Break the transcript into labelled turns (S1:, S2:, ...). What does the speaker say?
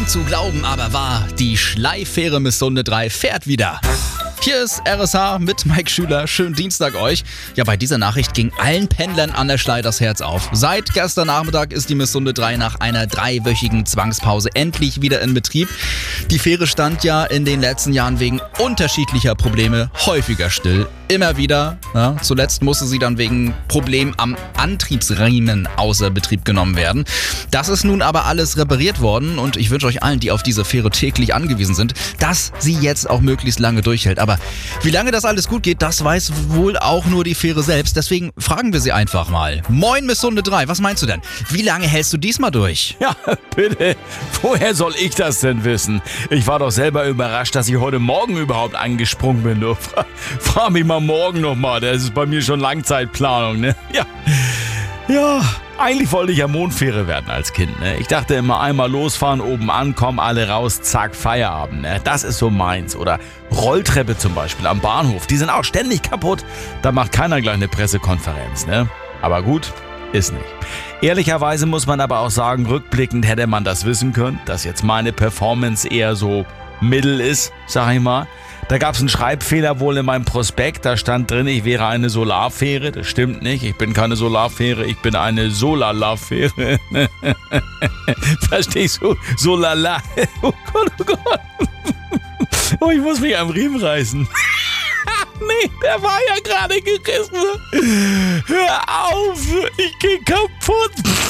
S1: Kaum zu glauben, aber wahr, die Schleifähre Missunde 3 fährt wieder. Hier ist RSH mit Mike Schüler. Schönen Dienstag euch. Ja, bei dieser Nachricht ging allen Pendlern an der Schlei das Herz auf. Seit gestern Nachmittag ist die Missunde 3 nach einer 3-wöchigen Zwangspause endlich wieder in Betrieb. Die Fähre stand ja in den letzten Jahren wegen unterschiedlicher Probleme häufiger still. Immer wieder. Ja, zuletzt musste sie dann wegen Problemen am Antriebsriemen außer Betrieb genommen werden. Das ist nun aber alles repariert worden und ich wünsche euch allen, die auf diese Fähre täglich angewiesen sind, dass sie jetzt auch möglichst lange durchhält. Aber wie lange das alles gut geht, das weiß wohl auch nur die Fähre selbst. Deswegen fragen wir sie einfach mal. Moin Missunde 3, was meinst du denn? Wie lange hältst du diesmal durch?
S2: Ja, bitte. Woher soll ich das denn wissen? Ich war doch selber überrascht, dass ich heute Morgen überhaupt angesprungen bin. Du. Frag mich mal morgen nochmal. Das ist bei mir schon Langzeitplanung, ne? Ja, eigentlich wollte ich ja Mondfähre werden als Kind, ne? Ich dachte immer einmal losfahren, oben ankommen, alle raus, zack, Feierabend, ne? Das ist so meins. Oder Rolltreppe zum Beispiel am Bahnhof, die sind auch ständig kaputt. Da macht keiner gleich eine Pressekonferenz, ne? Aber gut, ist nicht. Ehrlicherweise muss man aber auch sagen, rückblickend hätte man das wissen können, dass jetzt meine Performance eher so mittel ist, sag ich mal. Da gab es einen Schreibfehler wohl in meinem Prospekt. Da stand drin, ich wäre eine Solarfähre. Das stimmt nicht. Ich bin keine Solarfähre, ich bin eine Solalafähre. Verstehst du? Solala. Oh Gott, oh Gott. Oh, ich muss mich am Riemen reißen. Nee, der war ja gerade gerissen. Hör auf, ich geh kaputt.